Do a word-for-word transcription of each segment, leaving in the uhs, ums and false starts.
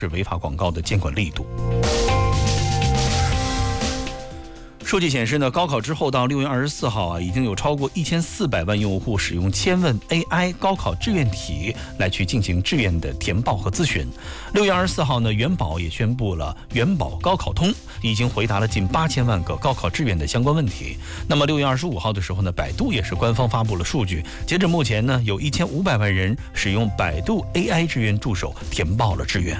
是违法广告的监管力度。数据显示呢，高考之后到六月二十四号啊，已经有超过一千四百万用户使用千问 A I 高考志愿题来去进行志愿的填报和咨询。六月二十四号呢，元宝也宣布了元宝高考通，已经回答了近八千万个高考志愿的相关问题。那么六月二十五号的时候呢，百度也是官方发布了数据，截至目前呢，有一千五百万人使用百度 A I 志愿助手填报了志愿。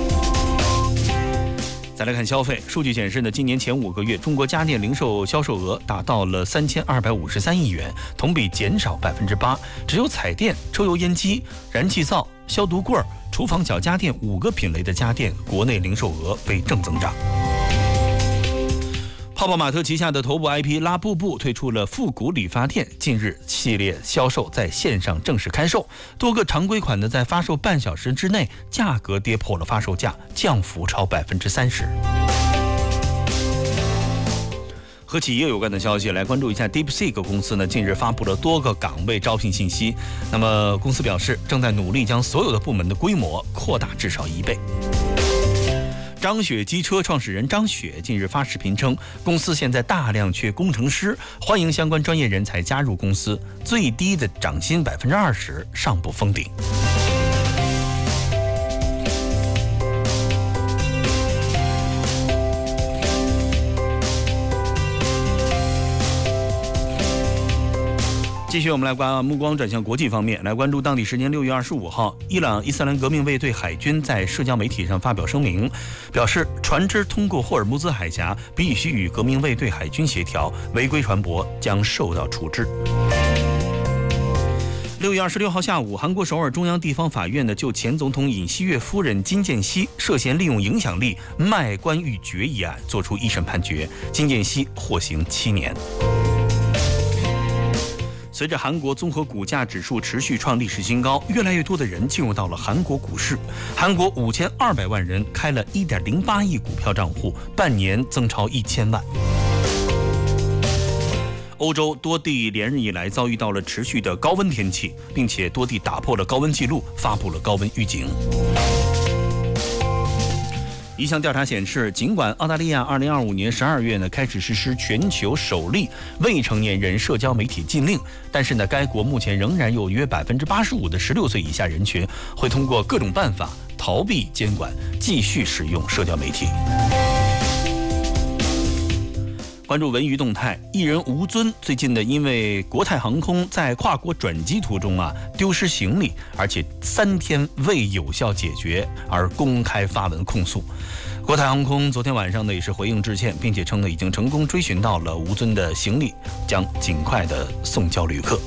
再来看消费数据显示呢，今年前五个月，中国家电零售销售额达到了三千二百五十三亿元，同比减少百分之八。只有彩电、抽油烟机、燃气灶、消毒柜、厨房小家电五个品类的家电国内零售额为正增长。泡泡玛特旗下的头部 I P 拉布布推出了复古理发店，近日系列销售在线上正式开售，多个常规款的在发售半小时之内价格跌破了发售价，降幅超百分之三十。和企业有关的消息，来关注一下 DeepSeek 公司呢，近日发布了多个岗位招聘信息。那么公司表示，正在努力将所有的部门的规模扩大至少一倍。张雪机车创始人张雪近日发视频称，公司现在大量缺工程师，欢迎相关专业人才加入公司，最低的涨薪百分之二十尚不封顶。继续，我们来关目光转向国际方面，来关注当地时间六月二十五号，伊朗伊斯兰革命卫队海军在社交媒体上发表声明，表示船只通过霍尔木兹海峡必须与革命卫队海军协调，违规船舶将受到处置。六月二十六号下午，韩国首尔中央地方法院呢就前总统尹锡悦夫人金建熙涉嫌利用影响力卖官鬻爵一案作出一审判决，金建熙获刑七年。随着韩国综合股价指数持续创历史新高，越来越多的人进入到了韩国股市。韩国五千二百万人开了一点零八亿股票账户，半年增超一千万。欧洲多地连日以来遭遇到了持续的高温天气，并且多地打破了高温记录，发布了高温预警。一项调查显示，尽管澳大利亚二零二五年十二月呢开始实施全球首例未成年人社交媒体禁令，但是呢，该国目前仍然有约百分之八十五的十六岁以下人群会通过各种办法逃避监管，继续使用社交媒体。关注文娱动态，艺人吴尊最近呢，因为国泰航空在跨国转机途中啊丢失行李，而且三天未有效解决，而公开发文控诉。国泰航空昨天晚上呢也是回应致歉，并且称呢已经成功追寻到了吴尊的行李，将尽快的送交旅客。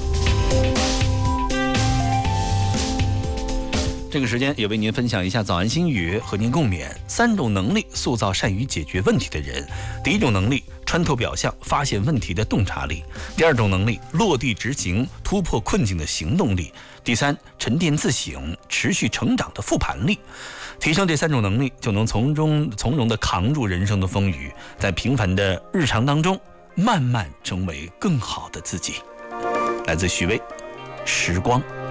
这个时间也为您分享一下早安心语，和您共勉。三种能力塑造善于解决问题的人。第一种能力，穿透表象，发现问题的洞察力；第二种能力，落地执行，突破困境的行动力；第三，沉淀自省，持续成长的复盘力。提升这三种能力，就能从中从容地扛住人生的风雨，在平凡的日常当中，慢慢成为更好的自己。来自许巍，时光。